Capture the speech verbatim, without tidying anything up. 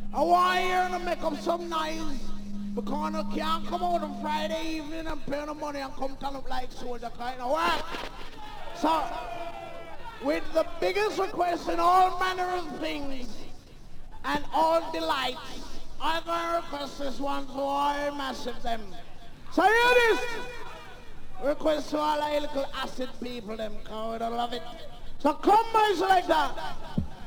I want you to make up some noise because I can't come out on Friday evening and pay the money and come turn up like soldier kind of work. So, with the biggest request in all manner of things and all delights, I'm going to request this one to all massive them. So hear this! Request to all the little acid people them, cause I love it. So come boys like that.